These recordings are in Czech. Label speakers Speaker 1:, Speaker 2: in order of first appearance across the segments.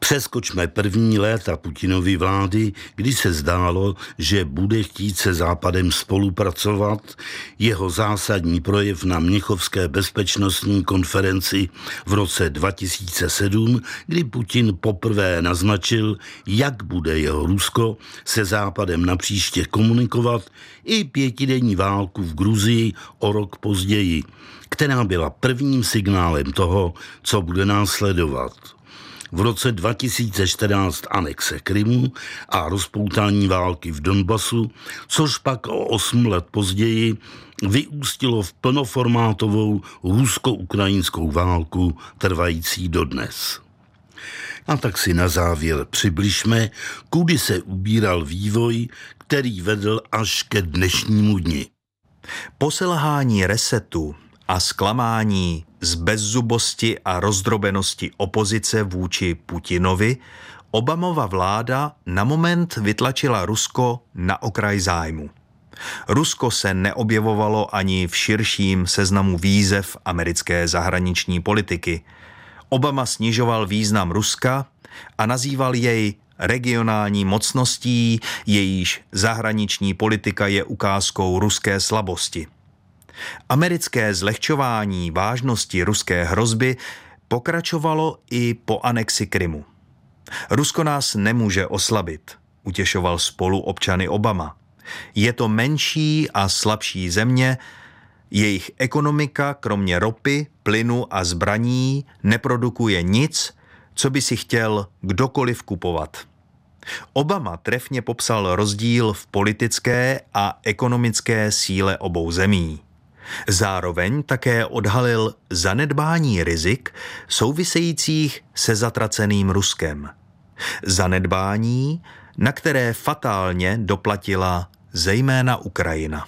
Speaker 1: Přeskočme první léta Putinovy vlády, kdy se zdálo, že bude chtít se Západem spolupracovat. Jeho zásadní projev na Mnichovské bezpečnostní konferenci v roce 2007, kdy Putin poprvé naznačil, jak bude jeho Rusko se Západem napříště komunikovat, i pětidenní válku v Gruzii o rok později, která byla prvním signálem toho, co bude následovat. V roce 2014 anexe Krymu a rozpoutání války v Donbasu, což pak o 8 let později vyústilo v plnoformátovou rusko-ukrajinskou válku trvající dodnes. A tak si na závěr přibližme, kudy se ubíral vývoj, který vedl až ke dnešnímu dni.
Speaker 2: Po selhání resetu a zklamání z bezzubosti a rozdrobenosti opozice vůči Putinovi Obamova vláda na moment vytlačila Rusko na okraj zájmu. Rusko se neobjevovalo ani v širším seznamu výzev americké zahraniční politiky. Obama snižoval význam Ruska a nazýval jej regionální mocností, jejíž zahraniční politika je ukázkou ruské slabosti. Americké zlehčování vážnosti ruské hrozby pokračovalo i po anexi Krymu. Rusko nás nemůže oslabit, utěšoval spoluobčany Obama. Je to menší a slabší země, jejich ekonomika kromě ropy, plynu a zbraní neprodukuje nic, co by si chtěl kdokoliv kupovat. Obama trefně popsal rozdíl v politické a ekonomické síle obou zemí. Zároveň také odhalil zanedbání rizik souvisejících se zatraceným Ruskem. Zanedbání, na které fatálně doplatila zejména Ukrajina.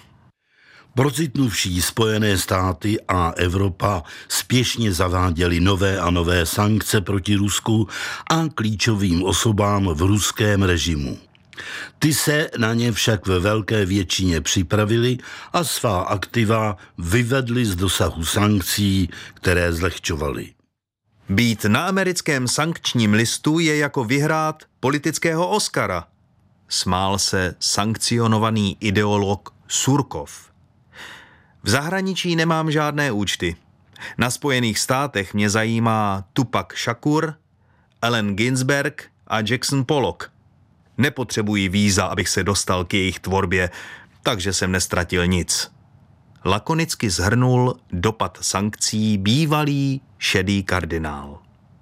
Speaker 1: Procitnuvší Spojené státy a Evropa spěšně zaváděly nové a nové sankce proti Rusku a klíčovým osobám v ruském režimu. Ty se na ně však ve velké většině připravili a svá aktiva vyvedli z dosahu sankcí, které zlehčovaly.
Speaker 2: Být na americkém sankčním listu je jako vyhrát politického Oscara, smál se sankcionovaný ideolog Surkov. V zahraničí nemám žádné účty. Na Spojených státech mě zajímá Tupac Shakur, Allen Ginsberg a Jackson Pollock. Nepotřebuji víza, abych se dostal k jejich tvorbě, takže jsem nestratil nic. Lakonicky shrnul dopad sankcí bývalý šedý kardinál.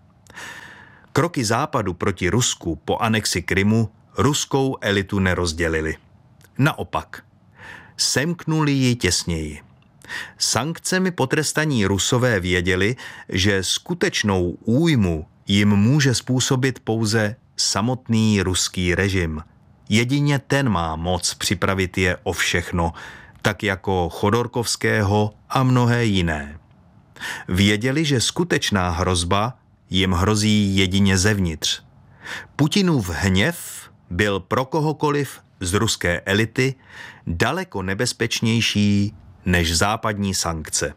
Speaker 2: Kroky Západu proti Rusku po anexi Krymu ruskou elitu nerozdělili. Naopak, semknuli ji těsněji. Sankcemi potrestaní Rusové věděli, že skutečnou újmu jim může způsobit pouze samotný ruský režim. Jedině ten má moc připravit je o všechno, tak jako Chodorkovského a mnohé jiné. Věděli, že skutečná hrozba jim hrozí jedině zevnitř. Putinův hněv byl pro kohokoliv z ruské elity daleko nebezpečnější než západní sankce.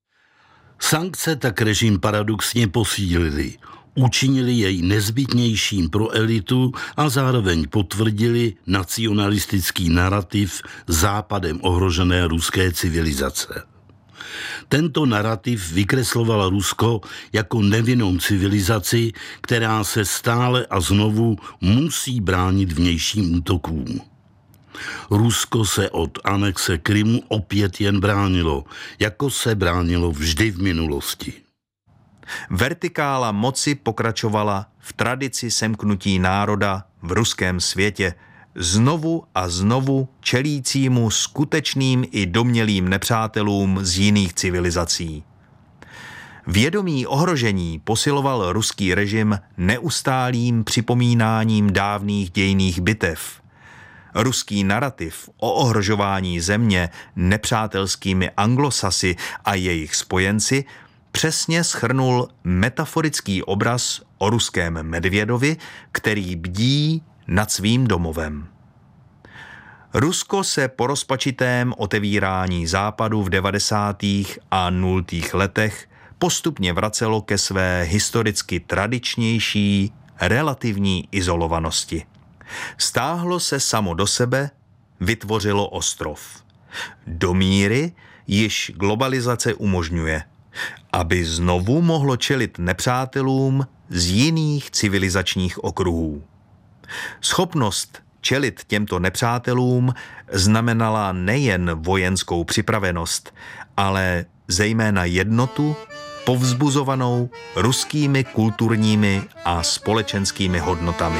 Speaker 1: Sankce tak režim paradoxně posílili. Učinili jej nezbytnějším pro elitu a zároveň potvrdili nacionalistický narrativ Západem ohrožené ruské civilizace. Tento narrativ vykresloval Rusko jako nevinnou civilizaci, která se stále a znovu musí bránit vnějším útokům. Rusko se od anexe Krymu opět jen bránilo, jako se bránilo vždy v minulosti.
Speaker 2: Vertikála moci pokračovala v tradici semknutí národa v ruském světě, znovu a znovu čelícímu skutečným i domnělým nepřátelům z jiných civilizací. Vědomí ohrožení posiloval ruský režim neustálým připomínáním dávných dějinných bitev. Ruský narrativ o ohrožování země nepřátelskými Anglosasy a jejich spojenci přesně shrnul metaforický obraz o ruském medvědovi, který bdí nad svým domovem. Rusko se po rozpačitém otevírání západu v 90. a 0. letech postupně vracelo ke své historicky tradičnější relativní izolovanosti. Stáhlo se samo do sebe, vytvořilo ostrov. Do míry již globalizace umožňuje, aby znovu mohlo čelit nepřátelům z jiných civilizačních okruhů. Schopnost čelit těmto nepřátelům znamenala nejen vojenskou připravenost, ale zejména jednotu, povzbuzovanou ruskými kulturními a společenskými hodnotami.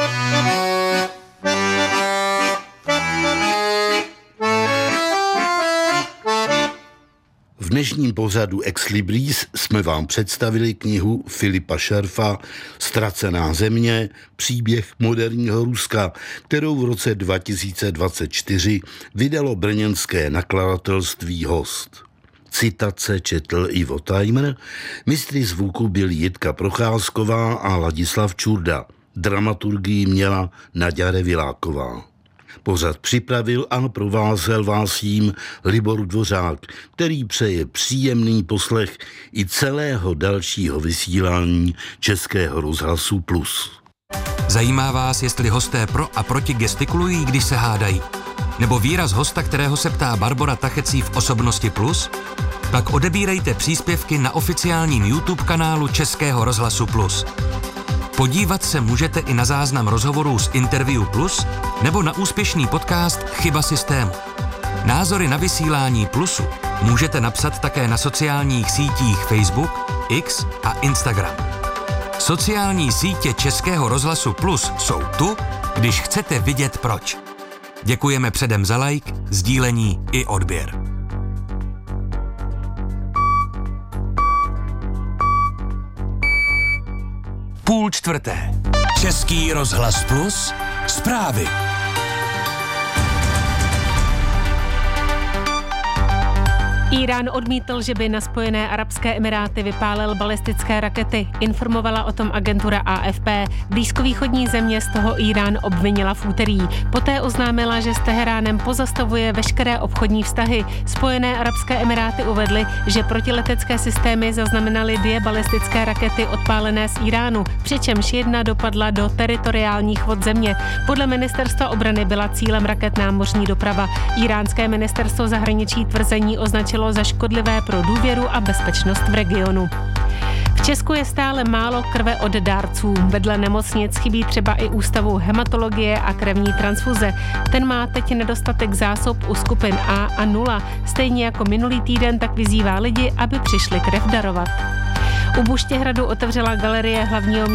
Speaker 1: V dnešním pořadu Ex Libris jsme vám představili knihu Filipa Šerfa Ztracená země, příběh moderního Ruska, kterou v roce 2024 vydalo brněnské nakladatelství Host. Citace četl Ivo Tajmer, mistry zvuku byli Jitka Procházková a Ladislav Čurda. Dramaturgii měla Naďa Reviláková. Pořad připravil a provázel vás jím Libor Dvořák, který přeje příjemný poslech i celého dalšího vysílání Českého rozhlasu Plus.
Speaker 3: Zajímá vás, jestli hosté pro a proti gestikulují, když se hádají? Nebo výraz hosta, kterého se ptá Barbora Tachecí v Osobnosti Plus? Pak odebírejte příspěvky na oficiálním YouTube kanálu Českého rozhlasu Plus. Podívat se můžete i na záznam rozhovorů z Interview Plus nebo na úspěšný podcast Chyba systému. Názory na vysílání Plusu můžete napsat také na sociálních sítích Facebook, X a Instagram. Sociální sítě Českého rozhlasu Plus jsou tu, když chcete vidět proč. Děkujeme předem za like, sdílení i odběr. Půl čtvrté. Český rozhlas Plus. Zprávy.
Speaker 4: Írán odmítl, že by na Spojené arabské emiráty vypálil balistické rakety. Informovala o tom agentura AFP. Blízkovýchodní země z toho Írán obvinila v úterý. Poté oznámila, že s Teheránem pozastavuje veškeré obchodní vztahy. Spojené arabské emiráty uvedly, že protiletecké systémy zaznamenaly 2 balistické rakety odpálené z Iránu, přičemž jedna dopadla do teritoriálních vod země. Podle ministerstva obrany byla cílem raket námořní doprava. Iránské ministerstvo zahraničí tvrzení označilo za škodlivé pro důvěru a bezpečnost v regionu. V Česku je stále málo krve od dárců. Vedle nemocnic chybí třeba i ústavu hematologie a krevní transfuze. Ten má teď nedostatek zásob u skupin A a 0. Stejně jako minulý týden, tak vyzývá lidi, aby přišli krev darovat. U Buštěhradu otevřela galerie hlavního